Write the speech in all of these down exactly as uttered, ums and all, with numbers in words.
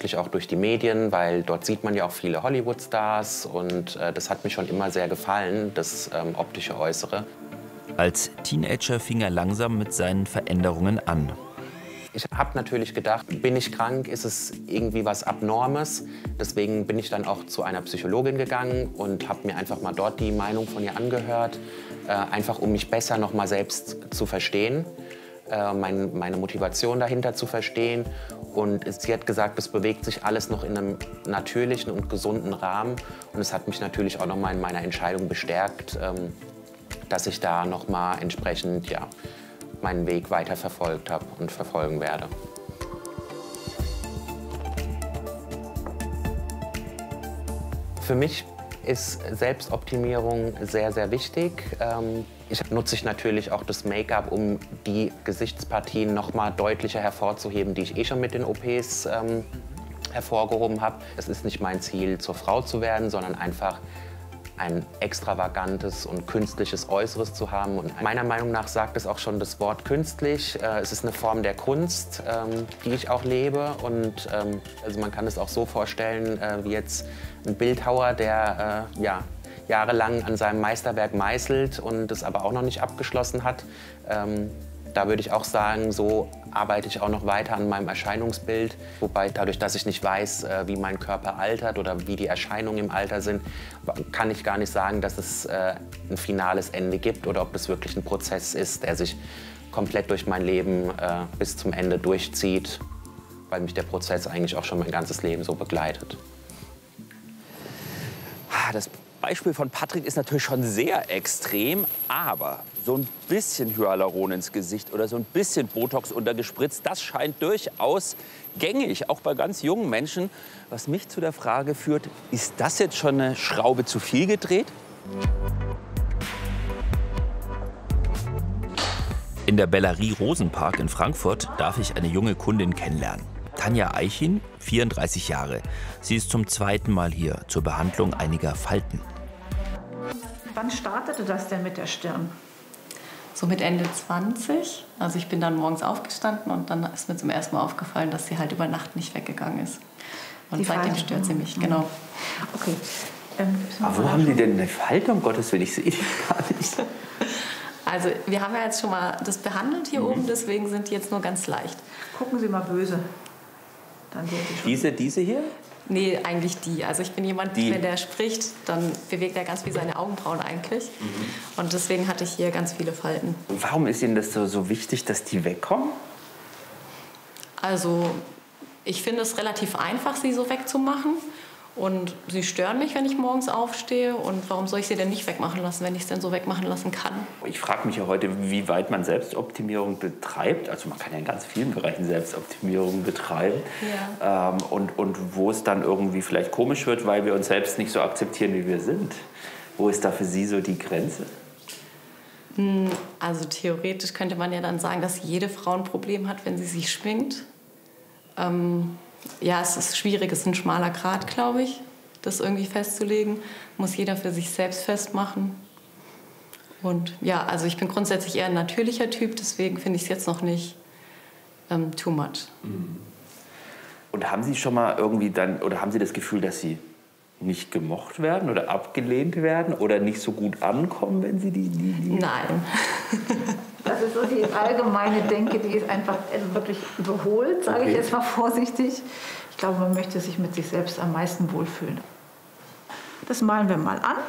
hauptsächlich auch durch die Medien, weil dort sieht man ja auch viele Hollywood-Stars. Und äh, das hat mir schon immer sehr gefallen, das ähm, optische Äußere. Als Teenager fing er langsam mit seinen Veränderungen an. Ich habe natürlich gedacht, bin ich krank, ist es irgendwie was Abnormes. Deswegen bin ich dann auch zu einer Psychologin gegangen und habe mir einfach mal dort die Meinung von ihr angehört, äh, einfach um mich besser noch mal selbst zu verstehen, äh, mein, meine Motivation dahinter zu verstehen. Und sie hat gesagt, es bewegt sich alles noch in einem natürlichen und gesunden Rahmen. Und es hat mich natürlich auch noch mal in meiner Entscheidung bestärkt, ähm, dass ich da noch mal entsprechend, ja, meinen Weg weiter verfolgt habe und verfolgen werde. Für mich ist Selbstoptimierung sehr, sehr wichtig. Ich nutze ich natürlich auch das Make-up, um die Gesichtspartien noch mal deutlicher hervorzuheben, die ich eh schon mit den O Ps ähm, hervorgehoben habe. Es ist nicht mein Ziel, zur Frau zu werden, sondern einfach ein extravagantes und künstliches Äußeres zu haben. Und meiner Meinung nach sagt es auch schon das Wort künstlich. Es ist eine Form der Kunst, die ich auch lebe. Und also man kann es auch so vorstellen, wie jetzt ein Bildhauer, der ja, jahrelang an seinem Meisterwerk meißelt und es aber auch noch nicht abgeschlossen hat. Da würde ich auch sagen, so arbeite ich auch noch weiter an meinem Erscheinungsbild. Wobei dadurch, dass ich nicht weiß, wie mein Körper altert oder wie die Erscheinungen im Alter sind, kann ich gar nicht sagen, dass es ein finales Ende gibt oder ob das wirklich ein Prozess ist, der sich komplett durch mein Leben bis zum Ende durchzieht, weil mich der Prozess eigentlich auch schon mein ganzes Leben so begleitet. Das Beispiel von Patrick ist natürlich schon sehr extrem, aber so ein bisschen Hyaluron ins Gesicht oder so ein bisschen Botox untergespritzt, das scheint durchaus gängig, auch bei ganz jungen Menschen. Was mich zu der Frage führt, ist das jetzt schon eine Schraube zu viel gedreht? In der Bellerie Rosenpark in Frankfurt darf ich eine junge Kundin kennenlernen. Tanja Eichin, vierunddreißig Jahre. Sie ist zum zweiten Mal hier zur Behandlung einiger Falten. Wann startete das denn mit der Stirn? So mit Ende zwanzig. Also ich bin dann morgens aufgestanden und dann ist mir zum ersten Mal aufgefallen, dass sie halt über Nacht nicht weggegangen ist. Und Die seitdem Falte. stört sie mich, genau. Okay. Ähm, Aber wo haben Sie denn eine Falte, um Gottes Willen? Ich sehe die gar nicht. Also wir haben ja jetzt schon mal das behandelt hier mhm. oben, deswegen sind die jetzt nur ganz leicht. Gucken Sie mal böse. Dann sehen Sie schon. Diese, diese hier? Nee, eigentlich die. Also ich bin jemand, die. wenn der spricht, dann bewegt er ganz wie seine Augenbrauen eigentlich. Mhm. Und deswegen hatte ich hier ganz viele Falten. Und warum ist Ihnen das so, so wichtig, dass die wegkommen? Also ich finde es relativ einfach, sie so wegzumachen. Und sie stören mich, wenn ich morgens aufstehe. Und warum soll ich sie denn nicht wegmachen lassen, wenn ich es denn so wegmachen lassen kann? Ich frage mich ja heute, wie weit man Selbstoptimierung betreibt. Also man kann ja in ganz vielen Bereichen Selbstoptimierung betreiben. Ja. Ähm, und, und wo es dann irgendwie vielleicht komisch wird, weil wir uns selbst nicht so akzeptieren, wie wir sind. Wo ist da für Sie so die Grenze? Also theoretisch könnte man ja dann sagen, dass jede Frau ein Problem hat, wenn sie sich schminkt. Ähm, Ja, es ist schwierig, es ist ein schmaler Grat, glaube ich, das irgendwie festzulegen. Muss jeder für sich selbst festmachen. Und ja, also ich bin grundsätzlich eher ein natürlicher Typ, deswegen finde ich es jetzt noch nicht ähm, too much. Und haben Sie schon mal irgendwie dann, oder haben Sie das Gefühl, dass Sie nicht gemocht werden oder abgelehnt werden oder nicht so gut ankommen, wenn Sie die... die, die Nein. Das ist so die allgemeine Denke, die ist einfach wirklich überholt, sage okay. ich jetzt mal vorsichtig. Ich glaube, man möchte sich mit sich selbst am meisten wohlfühlen. Das malen wir mal an,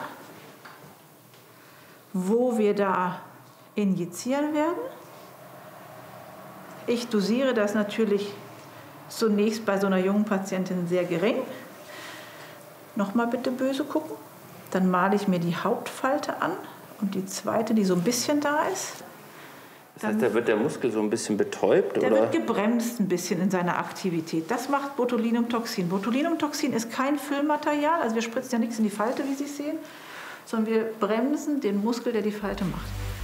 wo wir da injizieren werden. Ich dosiere das natürlich zunächst bei so einer jungen Patientin sehr gering. Nochmal bitte böse gucken. Dann male ich mir die Hauptfalte an und die zweite, die so ein bisschen da ist. Das heißt, da wird der Muskel so ein bisschen betäubt? Der oder? wird gebremst ein bisschen in seiner Aktivität. Das macht Botulinumtoxin. Botulinumtoxin ist kein Füllmaterial, also wir spritzen ja nichts in die Falte, wie Sie sehen, sondern wir bremsen den Muskel, der die Falte macht.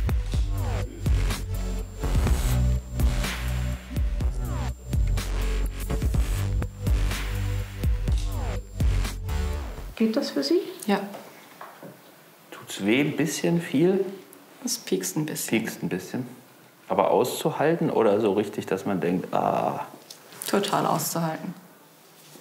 Geht das für Sie? Ja. Tut's weh, ein bisschen, viel? Das piekst ein bisschen. Piekst ein bisschen. Aber auszuhalten oder so richtig, dass man denkt, ah... Total auszuhalten.